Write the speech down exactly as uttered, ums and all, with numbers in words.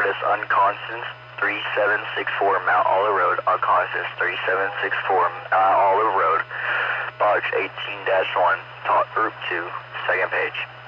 artist Unconstance, thirty-seven sixty-four Mount Olive Road. Unconstance, thirty-seven sixty-four Mount Olive Road. Box eighteen dash one, top group two, second page.